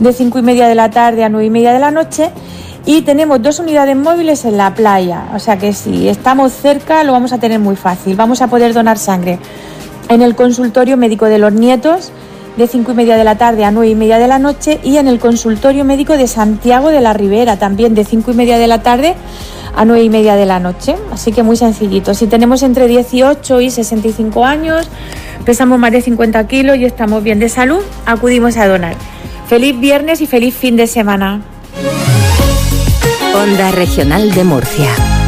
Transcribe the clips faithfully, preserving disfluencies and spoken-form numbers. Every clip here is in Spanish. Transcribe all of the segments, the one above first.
de cinco y media de la tarde a nueve y media de la noche. Y tenemos dos unidades móviles en la playa, o sea que si estamos cerca lo vamos a tener muy fácil. Vamos a poder donar sangre en el consultorio médico de Los Nietos de cinco y media de la tarde a nueve y media de la noche y en el consultorio médico de Santiago de la Ribera también de cinco y media de la tarde a nueve y media de la noche. Así que muy sencillito. Si tenemos entre dieciocho y sesenta y cinco años, pesamos más de cincuenta kilos y estamos bien de salud, acudimos a donar. Feliz viernes y feliz fin de semana. Onda Regional de Murcia.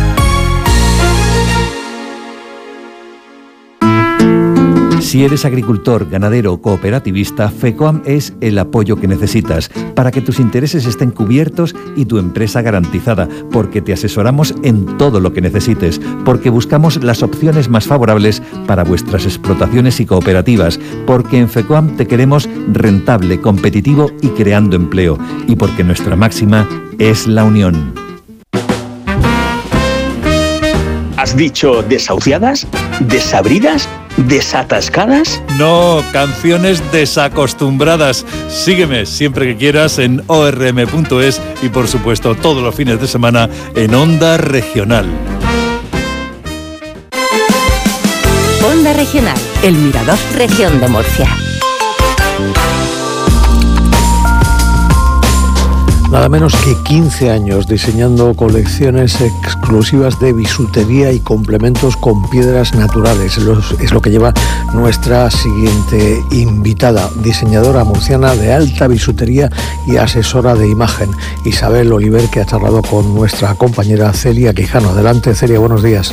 Si eres agricultor, ganadero o cooperativista, FECOAM es el apoyo que necesitas para que tus intereses estén cubiertos y tu empresa garantizada, porque te asesoramos en todo lo que necesites, porque buscamos las opciones más favorables para vuestras explotaciones y cooperativas, porque en FECOAM te queremos rentable, competitivo y creando empleo, y porque nuestra máxima es la unión. ¿Has dicho desahuciadas? ¿Desabridas? ¿Desatascadas? No, canciones desacostumbradas. Sígueme siempre que quieras en o r m punto es y por supuesto todos los fines de semana en Onda Regional. Onda Regional, El Mirador, Región de Murcia. Nada menos que quince años diseñando colecciones exclusivas de bisutería y complementos con piedras naturales. Es lo que lleva nuestra siguiente invitada, diseñadora murciana de alta bisutería y asesora de imagen, Isabel Oliver, que ha charlado con nuestra compañera Celia Quijano. Adelante, Celia, buenos días.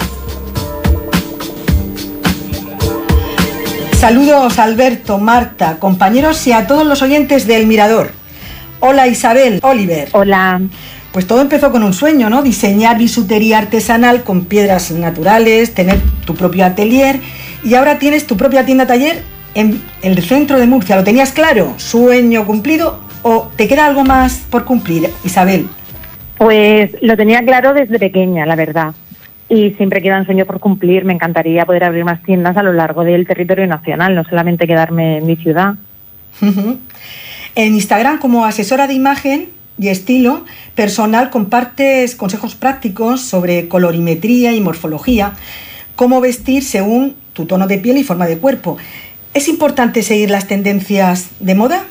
Saludos, Alberto, Marta, compañeros y a todos los oyentes del Mirador. Hola, Isabel Oliver. Hola. Pues todo empezó con un sueño, ¿no? Diseñar bisutería artesanal con piedras naturales, tener tu propio atelier y ahora tienes tu propia tienda taller en el centro de Murcia. ¿Lo tenías claro? ¿Sueño cumplido o te queda algo más por cumplir, Isabel? Pues lo tenía claro desde pequeña, la verdad. Y siempre quedan sueños por cumplir. Me encantaría poder abrir más tiendas a lo largo del territorio nacional, no solamente quedarme en mi ciudad. Uh-huh. En Instagram, como asesora de imagen y estilo personal, compartes consejos prácticos sobre colorimetría y morfología, cómo vestir según tu tono de piel y forma de cuerpo. ¿Es importante seguir las tendencias de moda?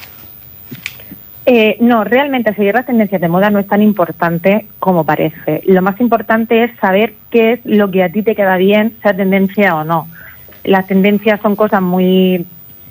Eh, no, realmente seguir las tendencias de moda no es tan importante como parece. Lo más importante es saber qué es lo que a ti te queda bien, sea tendencia o no. Las tendencias son cosas muy...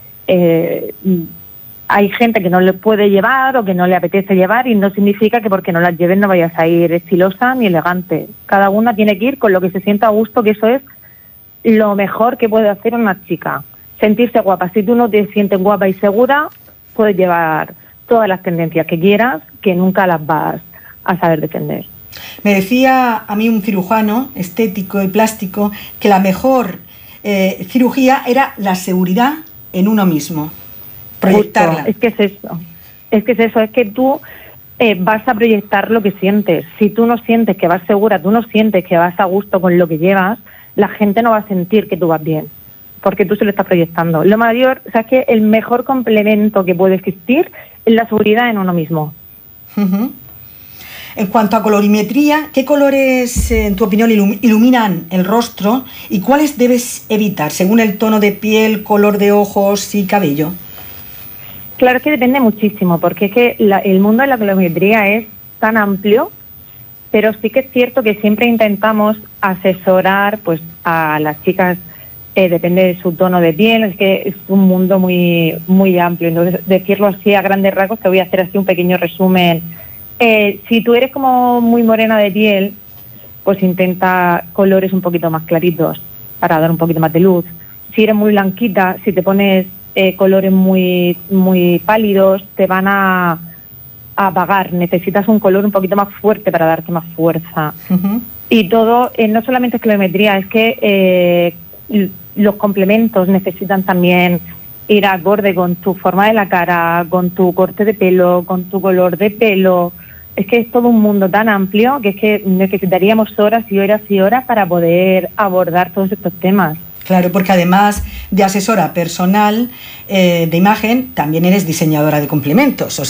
Eh, Hay gente que no le puede llevar o que no le apetece llevar y no significa que porque no las lleves no vayas a ir estilosa ni elegante. Cada una tiene que ir con lo que se sienta a gusto, que eso es lo mejor que puede hacer una chica. Sentirse guapa. Si tú no te sientes guapa y segura, puedes llevar todas las tendencias que quieras, que nunca las vas a saber defender. Me decía a mí un cirujano estético y plástico que la mejor eh, cirugía era la seguridad en uno mismo. Proyectarla. Justo, es que es eso, es que es eso, es que tú eh, vas a proyectar lo que sientes. Si tú no sientes que vas segura, tú no sientes que vas a gusto con lo que llevas, la gente no va a sentir que tú vas bien, porque tú se lo estás proyectando. Lo mayor, o sea, es que el mejor complemento que puede existir es la seguridad en uno mismo. Uh-huh. En cuanto a colorimetría, ¿qué colores, en tu opinión, ilum- iluminan el rostro y cuáles debes evitar según el tono de piel, color de ojos y cabello? Claro, es que depende muchísimo, porque es que la, el mundo de la colorimetría es tan amplio, pero sí que es cierto que siempre intentamos asesorar pues a las chicas, eh, depende de su tono de piel, es que es un mundo muy muy amplio. Entonces, decirlo así a grandes rasgos, te voy a hacer así un pequeño resumen. Eh, si tú eres como muy morena de piel, pues intenta colores un poquito más claritos para dar un poquito más de luz. Si eres muy blanquita, si te pones Eh, colores muy muy pálidos, te van a, a apagar. Necesitas un color un poquito más fuerte para darte más fuerza. Uh-huh. Y todo, eh, no solamente es colorimetría, es que eh, los complementos necesitan también ir acorde con tu forma de la cara, con tu corte de pelo, con tu color de pelo. Es que es todo un mundo tan amplio que es que necesitaríamos horas y horas y horas para poder abordar todos estos temas. Claro, porque además de asesora personal eh, de imagen, también eres diseñadora de complementos. O